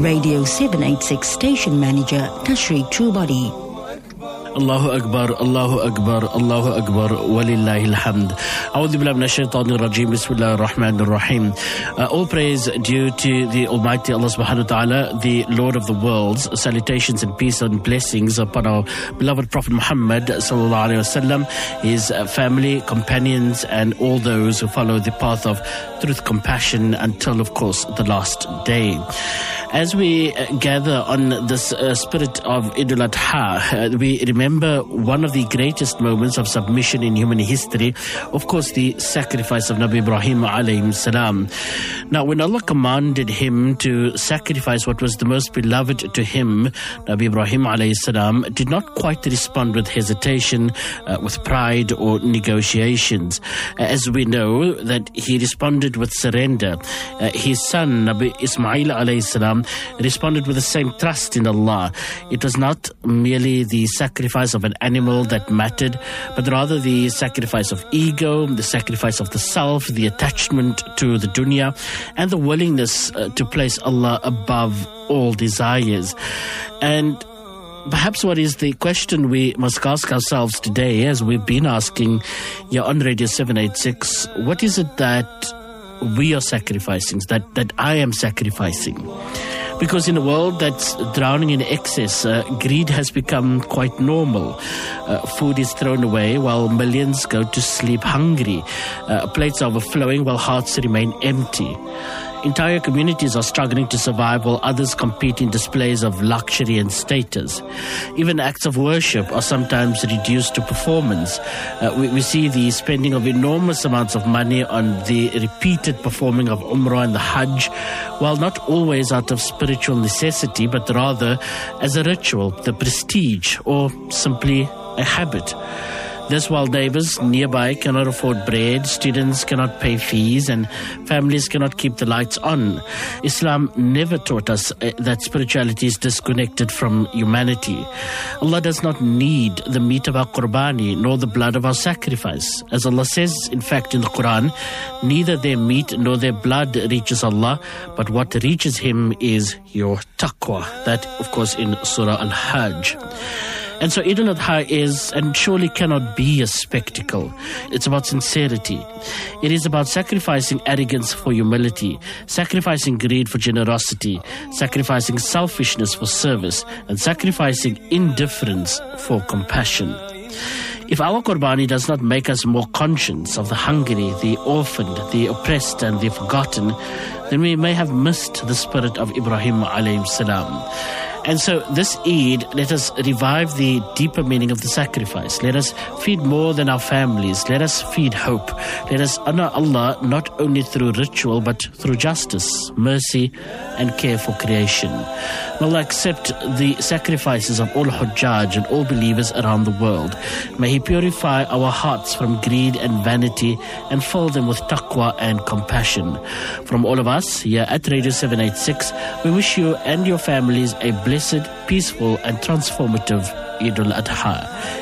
Radio 786 Station Manager Tashreeq Truebody. Allahu Akbar, Allahu Akbar, Allahu Akbar, walillahi alhamd. A'udhu billahi minash shaitanir rajim, bismillahir rahmanir rahim. All praise due to the Almighty Allah subhanahu wa ta'ala, the Lord of the worlds. Salutations and peace and blessings upon our beloved Prophet Muhammad sallallahu alaihi wasallam, his family, companions, and all those who follow the path of truth, compassion, until, of course, the last day. As we gather on this spirit of Eid al-Adha, we remember one of the greatest moments of submission in human history, of course, the sacrifice of Nabi Ibrahim alayhi salam. Now, when Allah commanded him to sacrifice what was the most beloved to him, Nabi Ibrahim alayhi salam did not quite respond with hesitation, with pride or negotiations. As we know that he responded with surrender. His son, Nabi Ismail alayhi salam, responded with the same trust in Allah. It was not merely the sacrifice of an animal that mattered, but rather the sacrifice of ego, the sacrifice of the self, the attachment to the dunya, and the willingness to place Allah above all desires. And perhaps what is the question we must ask ourselves today, as we've been asking here on Radio 786, what is it that we are sacrificing, that I am sacrificing? Because in a world that's drowning in excess, greed has become quite normal. Food is thrown away while millions go to sleep hungry. Plates are overflowing while hearts remain empty. Entire communities are struggling to survive while others compete in displays of luxury and status. Even acts of worship are sometimes reduced to performance. We see the spending of enormous amounts of money on the repeated performing of Umrah and the Hajj, while not always out of spiritual necessity, but rather as a ritual, the prestige, or simply a habit. This while neighbors nearby cannot afford bread, students cannot pay fees, and families cannot keep the lights on. Islam never taught us that spirituality is disconnected from humanity. Allah does not need the meat of our qurbani, nor the blood of our sacrifice. As Allah says, in fact, in the Quran, neither their meat nor their blood reaches Allah, but what reaches Him is your taqwa. That, of course, in Surah Al-Hajj. And so Eid al-Adha is and surely cannot be a spectacle. It's about sincerity. It is about sacrificing arrogance for humility, sacrificing greed for generosity, sacrificing selfishness for service, and sacrificing indifference for compassion. If our Qurbani does not make us more conscious of the hungry, the orphaned, the oppressed, and the forgotten, then we may have missed the spirit of Ibrahim alayhi salam. And so this Eid, let us revive the deeper meaning of the sacrifice. Let us feed more than our families. Let us feed hope. Let us honor Allah not only through ritual, but through justice, mercy, and care for creation. May Allah accept the sacrifices of all Hujjaj and all believers around the world. May He purify our hearts from greed and vanity and fill them with taqwa and compassion. From all of us here at Radio 786, we wish you and your families a blessed, peaceful, and transformative Eid al-Adha.